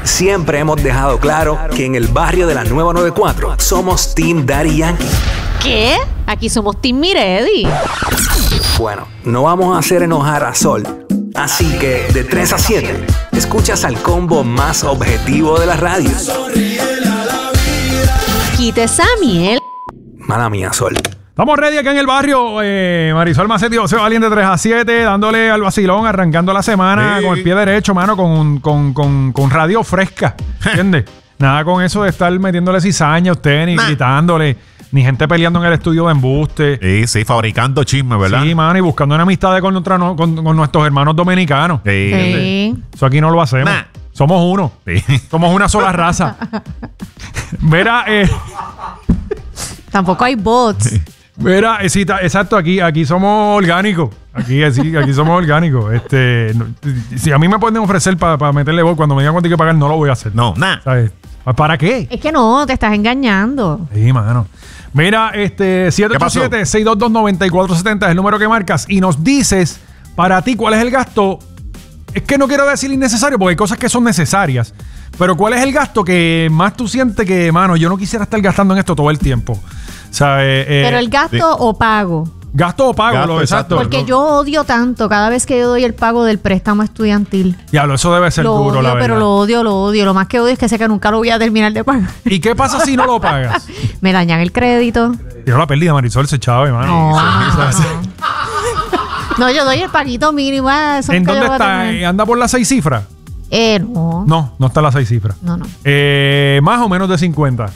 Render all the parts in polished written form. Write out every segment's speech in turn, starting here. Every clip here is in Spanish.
Siempre hemos dejado claro que en el barrio de la Nueva 94 somos Team Daddy Yankee. ¿Qué? Aquí somos Team Miredi. Bueno, no vamos a hacer enojar a Sol. Así que de 3 a 7, escuchas al combo más objetivo de la radio. Quite esa miel. Mala mía, Sol. Estamos ready acá en el barrio. Marisol Macetti, José Valiente, 3 a 7, dándole al vacilón, arrancando la semana con el pie derecho, mano, con radio fresca. ¿Entiendes? Nada con eso de estar metiéndole cizaña a usted, ni gritándole, ni gente peleando en el estudio de embuste. Sí, fabricando chismes, ¿verdad? Sí, mano, y buscando una amistad con nuestros hermanos dominicanos. Sí. Eso aquí no lo hacemos. Somos uno. Sí. Somos una sola raza. Mira, Tampoco hay bots. Mira, sí, exacto, aquí somos orgánicos. Aquí somos orgánicos. Si a mí me pueden ofrecer para meterle voz cuando me digan cuánto hay que pagar, no lo voy a hacer. No, nada. ¿Sabes? ¿Para qué? Es que no, te estás engañando. Sí, mano. Mira, 787-622-9470 es el número que marcas y nos dices, para ti, ¿cuál es el gasto? Es que no quiero decir innecesario, porque hay cosas que son necesarias. Pero ¿cuál es el gasto que más tú sientes que, mano, yo no quisiera estar gastando en esto todo el tiempo? ¿Sabes? Pero el gasto o pago. Gasto o pago, Gasto, exacto. Porque yo odio tanto cada vez que yo doy el pago del préstamo estudiantil. Diablo, eso debe ser Lo duro, odio, la verdad. pero lo odio. Lo más que odio es que sé que nunca lo voy a terminar de pagar. ¿Y qué pasa si no lo pagas? Me dañan el crédito. Yo la pérdida, Marisol, se chave, mano. No, no, yo doy el paguito mínimo. Eso ¿En nunca dónde yo voy a está? tener. ¿Anda por las 6 cifras? No. No está las 6 cifras. No. Más o menos de 50.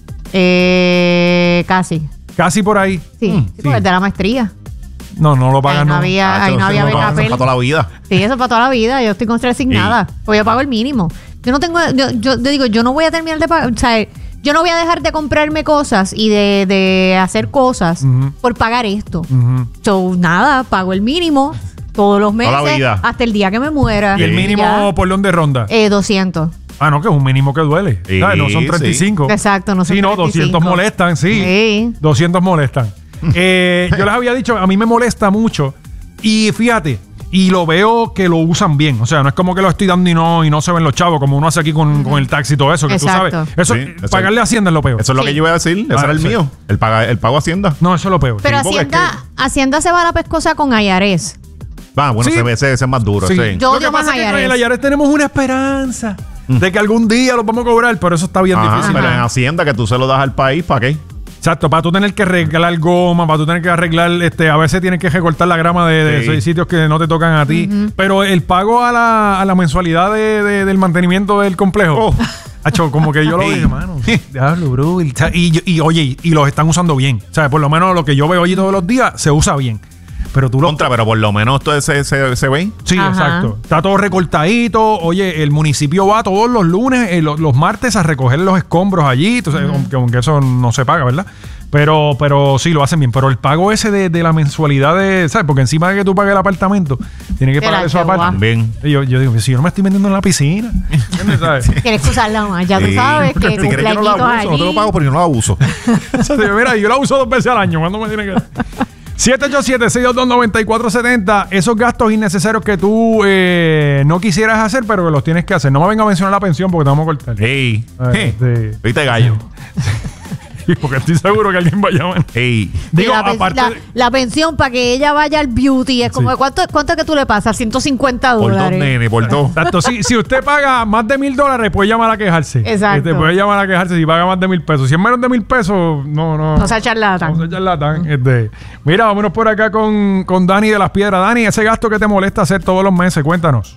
Casi. Casi por ahí. Sí, porque es de la maestría. No lo pagan. Ahí no había Para BKP. toda la vida. Sí, eso es para toda la vida. Yo estoy consignada. Pues yo pago el mínimo. Yo no tengo... Yo digo, yo no voy a terminar de pagar... O sea, yo no voy a dejar de comprarme cosas y de hacer cosas por pagar esto. So, nada, pago el mínimo todos los meses Toda la vida. hasta el día que me muera. ¿Y el mínimo Ya. por dónde ronda? 200. Ah, no, que es un mínimo que duele. Sí, ¿Sabes? No son 35. Exacto, no son Sí, no, 35. 200 molestan, sí. Sí. 200 molestan. Yo les había dicho, a mí me molesta mucho. Y fíjate, y lo veo que lo usan bien. O sea, no es como que lo estoy dando y no se ven los chavos, como uno hace aquí con el taxi y todo eso, que Exacto. tú sabes. Eso, Sí, eso pagarle a Hacienda es lo peor. Eso es lo que yo iba a decir. Ese era el sí. mío. El pago Hacienda. No, eso es lo peor. Pero Sí, porque Hacienda se va a la pescosa con IRS. Bueno, Sí. ese es más duro. Sí. Sí. Yo Lo que odio más pasa es que con el IRS. IRS tenemos una esperanza de que algún día lo vamos a cobrar, pero eso está bien Ajá, difícil. pero en Hacienda que tú se lo das al país, ¿para qué? Exacto, para tú tener que arreglar goma, para tú tener que arreglar, a veces tienes que recortar la grama de Sí. sitios que no te tocan a ti. Pero el pago a la mensualidad del mantenimiento del complejo, acho, como que yo lo Sí. dije, mano, diablo, bro. Y oye, y los están usando bien. O sea, por lo menos lo que yo veo allí todos los días se usa bien. Pero tú lo... Pero por lo menos todo se ve. Sí, Ajá. exacto. Está todo recortadito. Oye, el municipio va todos los lunes, los martes a recoger los escombros allí. Entonces, aunque eso no se paga, ¿verdad? Pero sí, lo hacen bien. Pero el pago ese de la mensualidad ¿sabes? Porque encima de que tú pagues el apartamento, tienes que Te pagar la eso llevo, aparte. También. Y yo digo, si yo no me estoy metiendo en la piscina. ¿Entiendes? ¿Sabes? Tienes que usarla más. Ya tú Sí. sabes que Si quieres yo no cumpleañitos lo abuso, no te lo allí. pago, pero yo no lo abuso. Entonces, mira, yo la uso 2 veces al año. ¿Cuándo me tiene que...? 787-622-9470. Esos gastos innecesarios que tú no quisieras hacer, pero que los tienes que hacer. No me venga a mencionar la pensión porque te vamos a cortar. Ey. ¿Viste, gallo? Porque estoy seguro que alguien va a llamar. Ey. Digo, la, aparte... la pensión para que ella vaya al beauty es como, Sí. ¿cuánto es que tú le pasas? $150. Por dos, nene, por dos. Exacto, si usted paga más de $1,000, puede llamar a quejarse. Exacto. Puede llamar a quejarse si paga más de $1,000. Si es menos de $1,000, no. No sea charlatán. No sea charlatán. Mira, vámonos por acá con Dani de Las Piedras. Dani, ese gasto que te molesta hacer todos los meses, cuéntanos.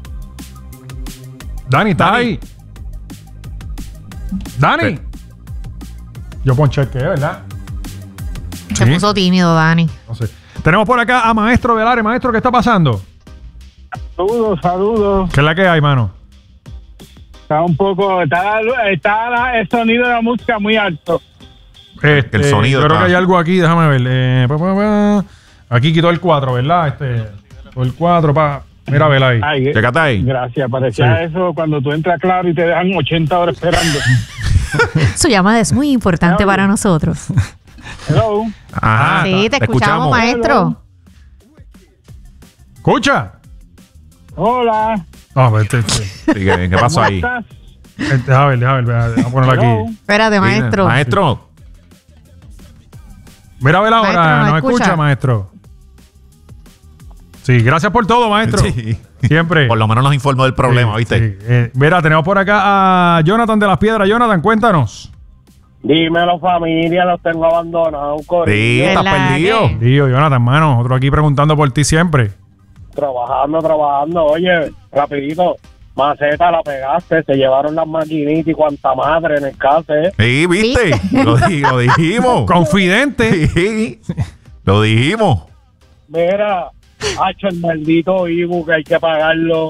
Dani, ¿estás ahí? Dani. Yo ponché el que, ¿verdad? Se Sí. puso tímido, Dani. No sé. Tenemos por acá a Maestro del área. Maestro, ¿qué está pasando? Saludos. ¿Qué es la que hay, mano? Está un poco, el sonido de la música muy alto. El sonido Creo está- que hay algo aquí, déjame ver. Aquí quitó el 4, ¿verdad? El 4, mira, vela ahí. Ay, Chécate ahí. gracias, parecía Sí. eso cuando tú entras Claro y te dejan 80 horas esperando. Su llamada es muy importante Claro. para nosotros. Hello. Ajá. Sí, te escuchamos, maestro. ¿Escucha? Hola. No, pues, ¿Qué pasó ahí? déjame ver, vamos a ponerlo aquí. Espérate, maestro. Maestro. Mira a ver ahora, Maestro, ¿nos ¿nos escucha, escucha? maestro? Sí, gracias por todo, maestro. Sí. Siempre. Por lo menos nos informó del problema, Sí, ¿viste? sí. Mira, tenemos por acá a Jonathan de las Piedras. Jonathan, cuéntanos. Dímelo, familia, los tengo abandonados, Sí, corillo. estás ¿Verdad perdido. que? Digo, Jonathan, mano, nosotros aquí preguntando por ti siempre. Trabajando. Oye, rapidito. Maceta, la pegaste, se llevaron las maquinitas y cuanta madre en el caso, ¿eh? Sí, ¿viste? Lo dijimos. Confidente. Sí. Lo dijimos. Mira, hacho el maldito Ibu que hay que pagarlo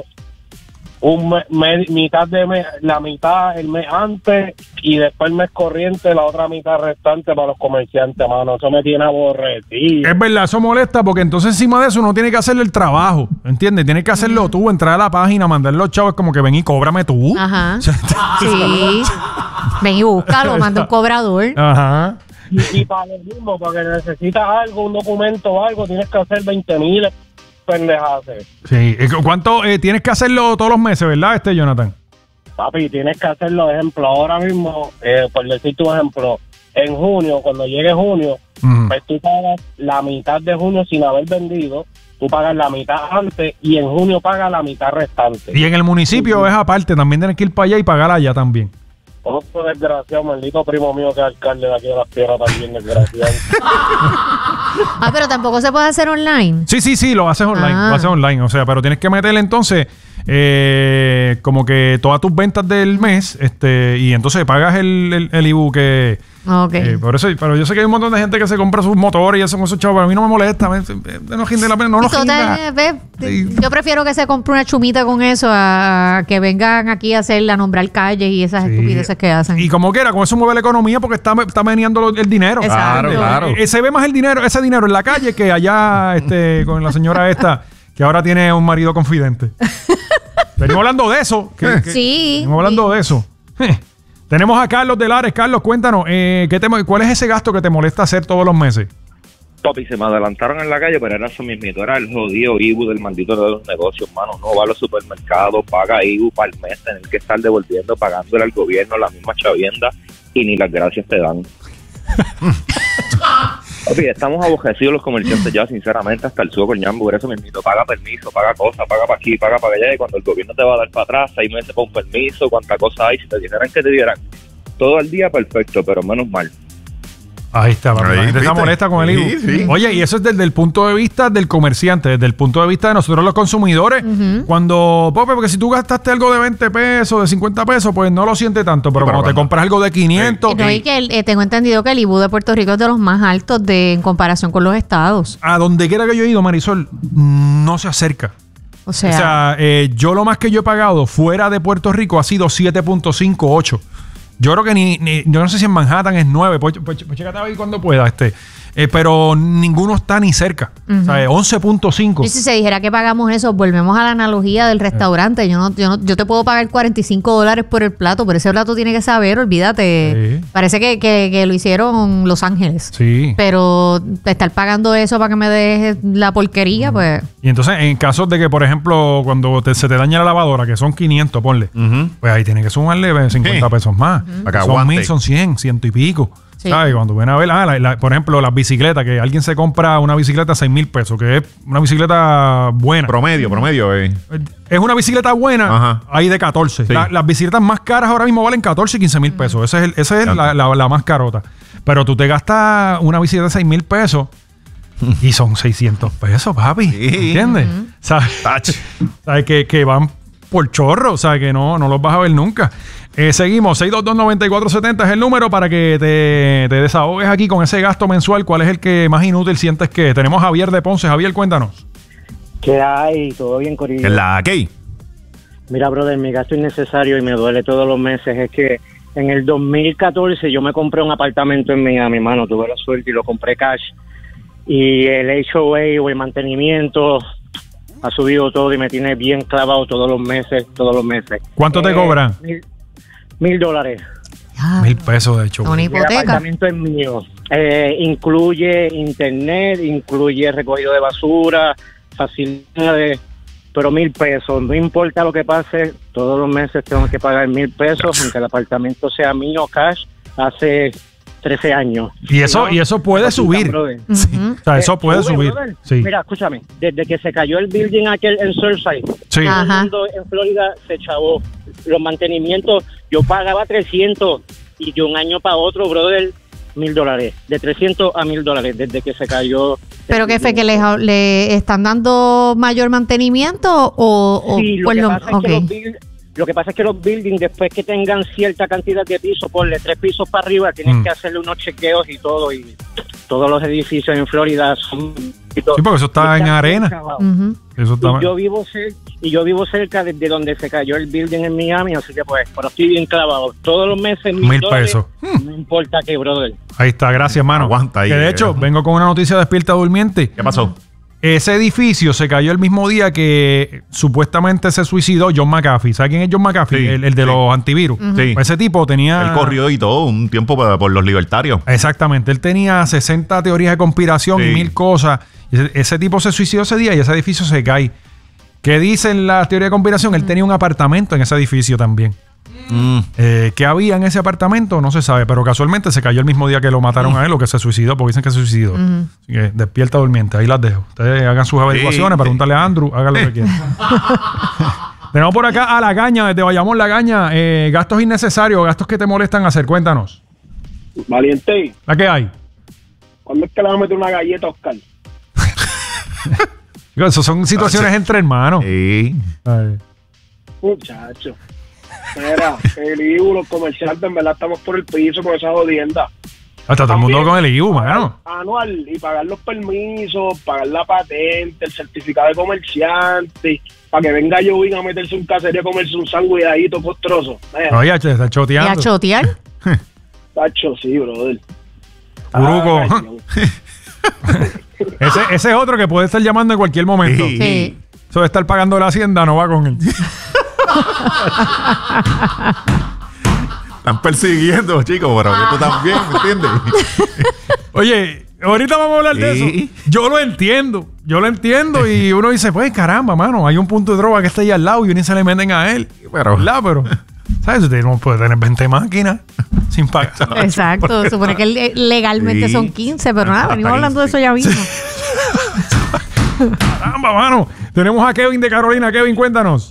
mitad de mes, la mitad el mes antes y después el mes corriente, la otra mitad restante para los comerciantes, mano. Eso me tiene aborrecido. Es verdad, eso molesta porque entonces encima de eso uno tiene que hacerle el trabajo, ¿entiendes? Tienes que hacerlo tú, entrar a la página, mandar los chavos como que ven y cóbrame tú. Ajá. Sí. Ven y búscalo, manda un cobrador. Ajá. Y para lo mismo, porque necesitas algo, un documento o algo, tienes que hacer 20,000 pendejadas. Sí. ¿Cuánto tienes que hacerlo todos los meses, verdad, Jonathan? Papi, tienes que hacerlo, ejemplo, ahora mismo, por decir tu ejemplo, en junio, cuando llegue junio, pues tú pagas la mitad de junio sin haber vendido, tú pagas la mitad antes y en junio pagas la mitad restante. Y en el municipio es aparte, también tienes que ir para allá y pagar allá también. Otro desgraciado, maldito primo mío que es alcalde de aquí de Las Piedras también, desgraciado. Ah, pero tampoco se puede hacer online. Sí, lo haces online, Ah. lo haces online, o sea, pero tienes que meterle entonces como que todas tus ventas del mes, y entonces pagas el IBU que... Ok. por eso, pero yo sé que hay un montón de gente que se compra sus motores y eso con esos chavos, pero a mí no me molesta, no rinde la pena, no lo Total, rinda. Sí. yo prefiero que se compre una chumita con eso a que vengan aquí a hacerla, a nombrar calles y esas Sí. estupideces que hacen. Y como quiera, con eso mueve la economía porque está meneando el dinero. Exacto. Claro. Se ve más ese dinero en la calle que allá con la señora esta que ahora tiene un marido confidente. Venimos hablando de eso. Sí. Venimos hablando de eso. Tenemos a Carlos de Lares. Carlos, cuéntanos, ¿cuál es ese gasto que te molesta hacer todos los meses? Papi, se me adelantaron en la calle, pero era eso mismito, era el jodido IBU del maldito de los negocios, mano. No va a los supermercados, paga IBU para el mes, tener que estar devolviendo, pagándole al gobierno la misma chavienda y ni las gracias te dan. Papi, estamos abojecidos los comerciantes ya, sinceramente, hasta el suelo con ñambo, por eso mismito, paga permiso, paga cosas, paga para aquí, paga para allá, y cuando el gobierno te va a dar para atrás, 6 meses para un permiso, cuánta cosa hay, si te dijeran que te dieran todo el día, perfecto, pero menos mal. Ahí está, papi. Ahí, La gente está ¿viste? molesta con el IBU. Sí, sí. Oye, y eso es desde el punto de vista del comerciante, desde el punto de vista de nosotros los consumidores. Cuando, porque si tú gastaste algo de 20 pesos, de 50 pesos, pues no lo sientes tanto. Pero cuando te compras algo de 500... Y no, y que tengo entendido que el IBU de Puerto Rico es de los más altos en comparación con los estados. A donde quiera que yo he ido, Marisol, no se acerca. O sea, yo lo más que yo he pagado fuera de Puerto Rico ha sido 7.58. Yo creo que yo no sé si en Manhattan es 9. Pues chécate ahí cuando pueda. Pero ninguno está ni cerca. O sea, 11.5. y si se dijera que pagamos eso, volvemos a la analogía del restaurante. Yo te puedo pagar $45 por el plato, pero ese plato tiene que saber, olvídate. Sí. Parece que lo hicieron Los Ángeles. Sí. Pero estar pagando eso para que me dejes la porquería, pues... Y entonces, en casos de que, por ejemplo, cuando se te daña la lavadora, que son 500, ponle, pues ahí tienes que sumarle 50 pesos más. Para que Son aguante. 1,000, son 100, 100 y pico. Sí. ¿Sabes? Cuando ven a ver, por ejemplo, las bicicletas, que alguien se compra una bicicleta a 6,000 pesos, que es una bicicleta buena. Promedio. Es una bicicleta buena, Ajá. hay de 14. Sí. Las bicicletas más caras ahora mismo valen 14 y 15,000 pesos. Esa es la más carota. Pero tú te gastas una bicicleta de 6,000 pesos y son 600 pesos, papi. Sí. ¿Entiendes? ¿Sabes? ¿Sabes? Que van por chorro, o sea, que no los vas a ver nunca. Seguimos, 622-9470 es el número para que te desahogues aquí con ese gasto mensual. ¿Cuál es el que más inútil sientes que? Tenemos a Javier de Ponce. Javier, cuéntanos. ¿Qué hay? ¿Todo bien, Corillo? ¿En la qué? Mira, brother, mi gasto innecesario y me duele todos los meses es que en el 2014 yo me compré un apartamento en Miami, mano. Tuve la suerte y lo compré cash. Y el HOA o el mantenimiento ha subido todo y me tiene bien clavado todos los meses. ¿Cuánto te cobran? $1,000. Ah, 1,000 pesos, de hecho. una El hipoteca. apartamento es mío. Incluye internet, incluye recogido de basura, facilidades, pero 1,000 pesos. No importa lo que pase, todos los meses tengo que pagar 1,000 pesos, aunque el apartamento sea mío, cash, hace 13 años. Y eso puede subir. Sí. O sea, eso puede subir. Sí. Mira, escúchame, desde que se cayó el building aquel en Surfside, Sí. todo el mundo en Florida se chavó. Los mantenimientos, yo pagaba 300 y de un año para otro, brother, $1,000. De 300 a $1,000 desde que se cayó. ¿Pero qué fue? ¿Que le están dando mayor mantenimiento o Sí, pues lo que pasa es que los buildings, después que tengan cierta cantidad de pisos, ponle 3 pisos para arriba, tienen que hacerle unos chequeos y todo. Y todos los edificios en Florida son... Sí, porque eso está en arena. Eso está... Y yo vivo cerca de donde se cayó el building en Miami, así que pues, pero estoy bien clavado. Todos los meses $1,000 pesos. No importa qué, brother. Ahí está, gracias, mano. Aguanta ahí, que de hecho, vengo con una noticia de Despierta Durmiente. ¿Qué pasó? Ese edificio se cayó el mismo día que supuestamente se suicidó John McAfee. ¿Sabes quién es John McAfee? Sí, el de los antivirus. Sí. Pues ese tipo tenía... Él corrió y todo un tiempo por los libertarios. Exactamente. Él tenía 60 teorías de conspiración y 1,000 cosas. Y ese tipo se suicidó ese día y ese edificio se cae. ¿Qué dicen las teorías de conspiración? Él tenía un apartamento en ese edificio también. ¿Qué había en ese apartamento? No se sabe, pero casualmente se cayó el mismo día que lo mataron a él o que se suicidó, porque dicen que se suicidó. Así que Despierta Durmiente, ahí las dejo. Ustedes hagan sus averiguaciones, pregúntale a Andrew, hagan lo que quieran. Tenemos por acá a La Caña, desde Bayamón, La Caña. Gastos innecesarios, gastos que te molestan hacer, cuéntanos. Valiente, ¿La que hay? ¿cuándo es que le vas a meter una galleta a Oscar? Eso son situaciones entre hermanos. Sí. Ay. Muchacho. Mira, el IBU, los comerciantes, en verdad estamos por el piso con esa jodienda. Hasta todo el mundo con el IBU, mano. Anual, y pagar los permisos, pagar la patente, el certificado de comerciante, para que venga Jovín a meterse un caserío a comerse un sanguidadito postroso. Oye, está ¿Y a choteando. chotear? Tacho, sí, brother. Uruco. Ay, Dios. Ese es otro que puede estar llamando en cualquier momento. Sí. Eso de estar pagando la hacienda no va con él. Están persiguiendo, chicos, pero que tú también, ¿me entiendes? Oye, ahorita vamos a hablar de eso. Yo lo entiendo y uno dice, pues caramba, mano, hay un punto de droga que está ahí al lado y uno se le meten a él. Pero, ¿sabes? Usted no puede tener 20 máquinas sin pagar. Exacto, supone que legalmente son 15, pero nada, venimos hablando de eso ya mismo. Caramba, mano. Tenemos a Kevin de Carolina. Kevin, cuéntanos.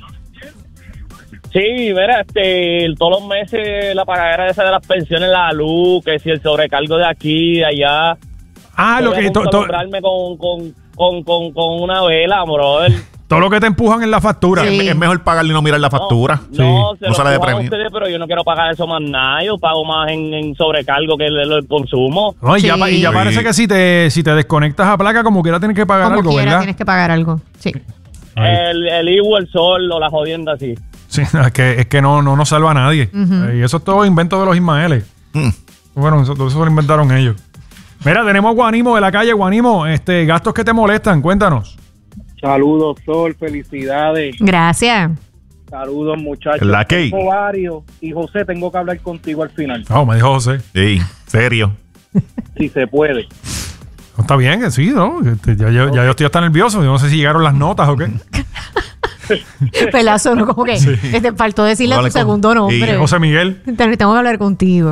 Sí, mira, todos los meses la pagadera esa de las pensiones, la luz, que si el sobrecargo de aquí, de allá. Ah, lo que... comprarme con una vela, brother. Todo lo que te empujan en la factura. Sí. Es mejor pagarle y no mirar la factura. No, no sale de premio. Ustedes, pero yo no quiero pagar eso más nada. Yo pago más en sobrecargo que el consumo. No, y Sí. ya parece que si te desconectas a placa, como quiera tienes que pagar Como algo, quiera, ¿verdad? tienes que pagar algo. Sí. El IBU, el sol o la jodienda así. Sí, es que no nos salva a nadie. Y eso es todo invento de los Ismaeles. Bueno, eso lo inventaron ellos. Mira, tenemos a Guanimo de la calle. Guanimo, gastos que te molestan, cuéntanos. Saludos, Sol, felicidades. Gracias. Saludos, muchachos. La Key. Tengo varios. Y José, tengo que hablar contigo al final. Oh, me dijo José. Sí, serio. Si se puede. No, está bien, que sí, ¿no? Ya yo estoy hasta nervioso. Yo no sé si llegaron las notas o qué. Pelazo, ¿no? Como que faltó decirle tu segundo nombre. José Miguel. Tengo que hablar contigo.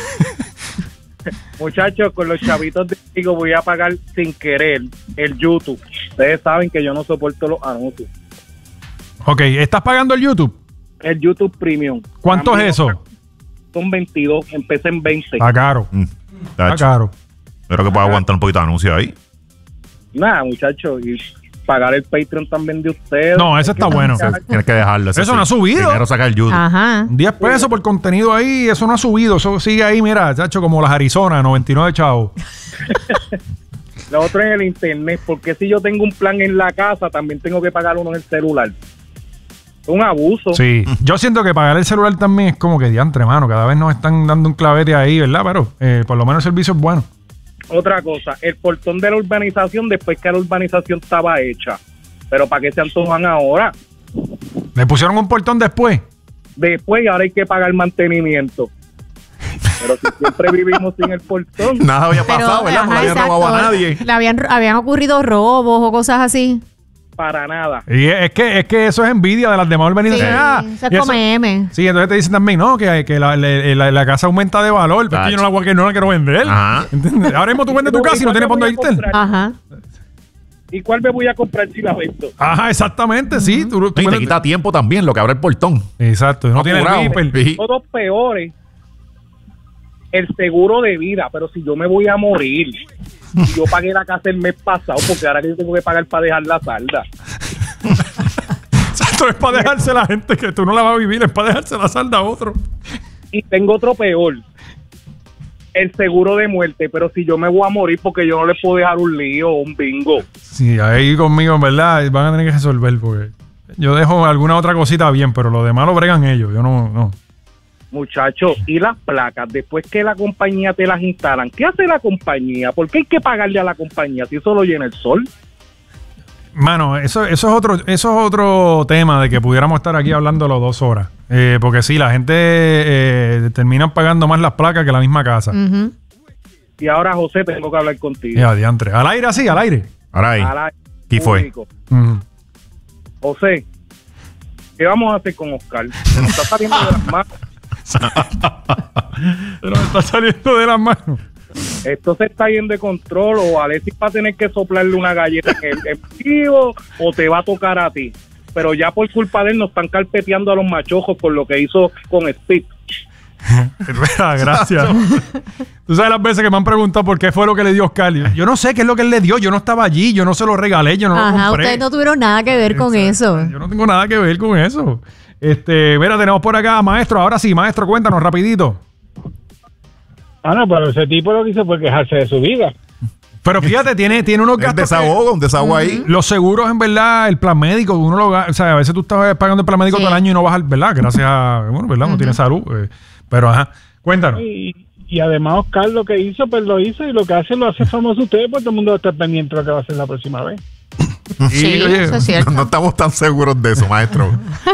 Muchachos, con los chavitos de Tigo voy a pagar sin querer el YouTube. Ustedes saben que yo no soporto los anuncios. Ok, ¿estás pagando el YouTube? El YouTube Premium. ¿Cuánto También es eso? Son 22, empecé en 20. Está caro. Está Tacho. caro. Espero que pueda aguantar un poquito de anuncio ahí. Nada, muchachos, y pagar el Patreon también de ustedes. No, ese está bueno. Tienes que dejarlo. Eso no ha subido. Primero sacar el YouTube. Ajá. 10 pesos por contenido ahí, eso no ha subido. Eso sigue ahí, mira, chacho, como las Arizona, 99 chavos. Lo otro es el internet, porque si yo tengo un plan en la casa, también tengo que pagar uno en el celular. Es un abuso. Sí. Yo siento que pagar el celular también es como que diantre, mano. Cada vez nos están dando un clavete ahí, ¿verdad? Pero por lo menos el servicio es bueno. Otra cosa, el portón de la urbanización después que la urbanización estaba hecha. Pero ¿para qué se antojan ahora? ¿Le pusieron un portón después? Después ahora hay que pagar mantenimiento. Pero si siempre vivimos sin el portón. Nada había pasado, ¿verdad? No le habían robado a nadie. Habían ocurrido robos o cosas así. para nada. Y es que eso es envidia de las demás organizaciones. Sí, eso es como M. Sí, entonces te dicen también, no, que la casa aumenta de valor, pero es que yo no la quiero vender. Ajá. ¿Entiendes? Ahora mismo tú vendes tu casa y no tienes por dónde irte. Ajá. ¿Y cuál me voy a comprar si la vendo? Ajá, exactamente, sí. Tú Y te quita tiempo también lo que abre el portón. Exacto, no tiene Apurado. el Sí. Todos peores. El seguro de vida, pero si yo me voy a morir, si yo pagué la casa el mes pasado, porque ahora que yo tengo que pagar para dejar la salda. Exacto, es para dejarse la gente que tú no la vas a vivir, es para dejarse la salda a otro. Y tengo otro peor, el seguro de muerte, pero si yo me voy a morir porque yo no le puedo dejar un lío o un bingo. Sí, ahí conmigo, en verdad, van a tener que resolver porque yo dejo alguna otra cosita bien, pero lo demás lo bregan ellos, yo no. Muchachos, y las placas, después que la compañía te las instalan, ¿qué hace la compañía? ¿Por qué hay que pagarle a la compañía si eso lo llena el sol? Mano, eso es otro tema de que pudiéramos estar aquí hablándolo 2 horas. Porque sí, la gente termina pagando más las placas que la misma casa. Ujú. Y ahora, José, tengo que hablar contigo. Ya, diantre. Al aire así, al aire. Ahora ahí. Ahora, ¿Qué fue? público. Ujú. José, ¿qué vamos a hacer con Oscar? Se nos está saliendo de las manos. Se nos está saliendo de las manos. Esto se está yendo de control, o Alexis va a tener que soplarle una galleta en vivo, o te va a tocar a ti. Pero ya por culpa de él nos están carpeteando a los machojos por lo que hizo con Speed. Gracias. Tú sabes las veces que me han preguntado por qué fue lo que le dio Oscar. Yo no sé qué es lo que él le dio. Yo no estaba allí. Yo no se lo regalé. Yo no lo Ajá, compré. ustedes no tuvieron nada que ver con eso. Yo no tengo nada que ver con eso. Mira, tenemos por acá a Maestro. Ahora sí, Maestro, cuéntanos rapidito. Ah, no, pero ese tipo lo que hizo fue quejarse de su vida. Pero fíjate, tiene unos Un gastos. desahogo ahí. Los seguros, en verdad, el plan médico, uno lo o sea, a veces tú estás pagando el plan médico todo el año y no vas al, ¿verdad? Gracias a, bueno, ¿verdad? No tiene salud. Pero, ajá, cuéntanos. Y además Oscar lo que hizo, pues lo hizo, y lo que hace lo hace famoso ustedes, pues todo el mundo va a estar pendiente de lo que va a hacer la próxima vez. Sí, oye, eso es cierto. No estamos tan seguros de eso, maestro.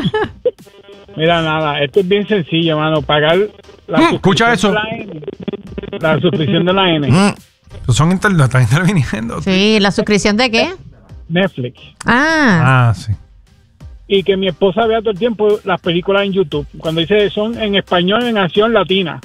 Mira, nada, esto es bien sencillo, mano. Pagar la escucha eso. de la N. La suscripción de la N. Son están interviniendo. Sí, ¿la suscripción de qué? Netflix. Ah, Sí. Y que mi esposa vea todo el tiempo las películas en YouTube. Cuando dice son en español, en acción latina.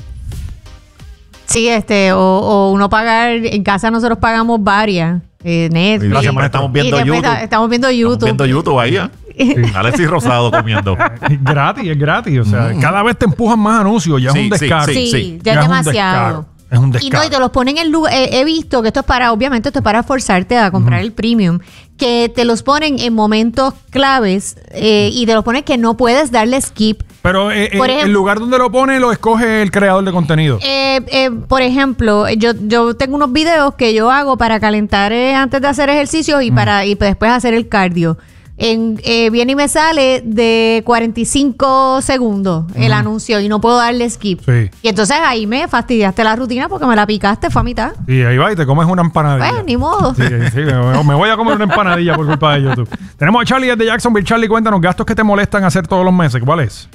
sí, o uno pagar, en casa nosotros pagamos varias. Netflix. La semana estamos viendo Y después YouTube. estamos viendo Estamos YouTube. viendo YouTube ahí, ¿eh? Alexis Rosado comiendo. Es gratis. O sea, cada vez te empujan más anuncios. Ya Sí, es un descaro. Sí, ya Ya es es un demasiado. descaro. Es un Y descaro. no, y te los ponen en lugar. He visto que esto es para, obviamente, esto es para forzarte a comprar el premium. Que te los ponen en momentos claves y te los ponen que no puedes darle skip. Pero Por ejemplo, el lugar donde lo pone lo escoge el creador de contenido. Por ejemplo, yo tengo unos videos que yo hago para calentar antes de hacer ejercicio y y después hacer el cardio. Viene y me sale de 45 segundos el anuncio y no puedo darle skip. Sí. Y entonces ahí me fastidiaste la rutina porque me la picaste, fue a mitad. Y ahí va y te comes una empanadilla. Pues, ni modo. Sí, me voy a comer una empanadilla por culpa de YouTube. Tenemos a Charlie desde Jacksonville. Charlie, cuéntanos, gastos que te molestan hacer todos los meses. ¿Cuál es?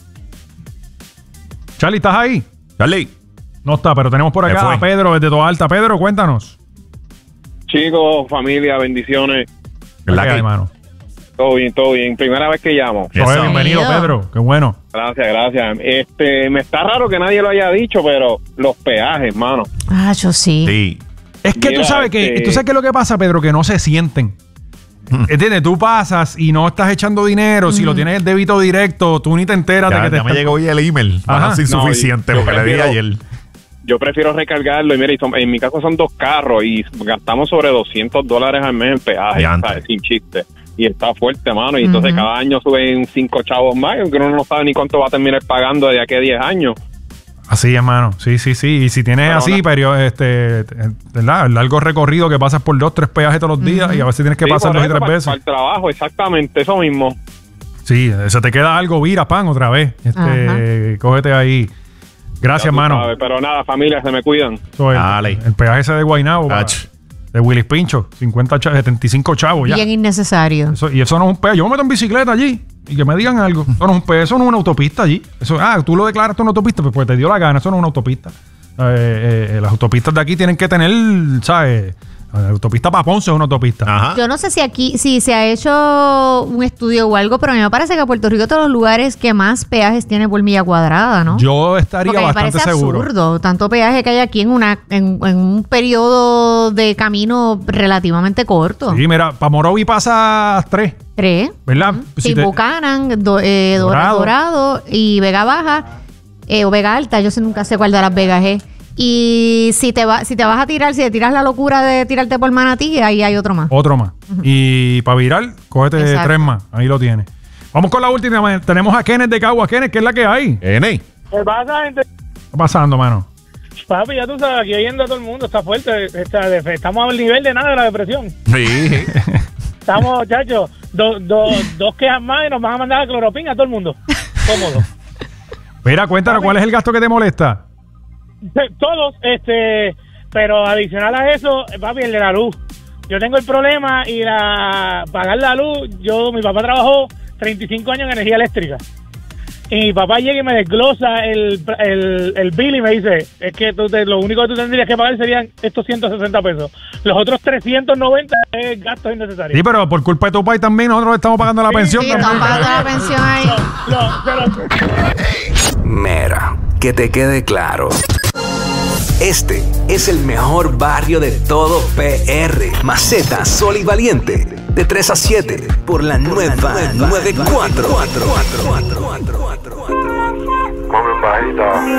Charlie, ¿estás ahí? Charlie. No está, pero tenemos por Se acá fue. a Pedro desde Toda Alta. Pedro, cuéntanos. Chicos, familia, bendiciones. ¿Verdad ¿Qué que hay, mano? Todo bien. Primera vez que llamo. Eso. Oye, bienvenido, Bienvenido. Pedro. Qué bueno. Gracias. Me está raro que nadie lo haya dicho, pero los peajes, mano. Ah, yo sí. Sí. Es que Mira, tú sabes que es lo que pasa, Pedro, que no se sienten. ¿Entiendes? Tú pasas y no estás echando dinero. Si lo tienes el débito directo, tú ni te enteras de Ya, que te ya me están- llegó hoy el email. Ajá. Así No, suficiente yo porque le di prefiero- ayer. Yo prefiero recargarlo y mira, en mi caso son 2 carros y gastamos sobre $200 al mes en peaje, Diantre. ¿sabes? Sin chiste. Y está fuerte, mano. Y entonces cada año suben 5 chavos más, aunque uno no sabe ni cuánto va a terminar pagando de aquí a 10 años. Así, hermano. Sí. Y si tienes Pero así, ¿verdad? El largo recorrido que pasas por 2-3 peajes todos los días y a veces tienes que Sí, pasar por 2 y eso, 3 veces. Para el trabajo, exactamente, eso mismo. Sí, se te queda algo, vira, pan, otra vez. Cógete ahí. Gracias, Ya tú hermano. sabes, pero nada, familia, se me cuidan. Eso es Dale. el peaje ese de Guaynabo, Ach. de Willis Pincho, 75 chavos ya. Bien innecesario. Y eso no es un peaje. Yo me meto en bicicleta allí y que me digan algo. Eso no es un peaje, eso no es una autopista allí. Eso, tú lo declaraste una autopista, pues te dio la gana, eso no es una autopista. Las autopistas de aquí tienen que tener, ¿sabes? La autopista para Ponce es una autopista. Ajá. Yo no sé si aquí, si se ha hecho un estudio o algo, pero a mí me parece que Puerto Rico es de los lugares que más peajes tiene por milla cuadrada, ¿no? Yo estaría Porque me bastante parece seguro. absurdo, tanto peaje que hay aquí en un periodo de camino relativamente corto. Sí, mira, para Morovi pasa 3, 3. ¿verdad? Sí, Buchanan, Dorado y Vega Baja o Vega Alta, yo nunca sé cuál de las Vegas es. Y si te vas a tirar, si te tiras la locura de tirarte por Manatí, ahí hay otro más. Otro más. Y para virar, cógete Exacto. 3 más. Ahí lo tienes. Vamos con la última. Tenemos a Kenneth de Caguas. Kenneth, ¿qué es la que hay? ¿Qué ¿Qué pasa, gente? está pasando, mano? Papi, ya tú sabes, aquí oyendo a todo el mundo, está fuerte. Estamos al nivel de nada de la depresión. Sí. Estamos, muchachos, dos quejas más y nos van a mandar a cloropina a todo el mundo. Cómodo. Mira, cuéntanos, ¿cuál es el gasto que te molesta? Todos, pero adicional a eso, papi, el de la luz. Yo tengo el problema y pagar la luz, mi papá trabajó 35 años en energía eléctrica. Y mi papá llega y me desglosa el bill y me dice, es que lo único que tú tendrías que pagar serían estos 160 pesos. Los otros 390 es gastos innecesarios. Sí, pero por culpa de tu país también nosotros estamos pagando la pensión. Sí, también. estamos pagando la pensión ahí. Mira, que te quede claro. Este es el mejor barrio de todo PR. Maceta, Sol y Valiente. De 3 a 7 por la nueva 94.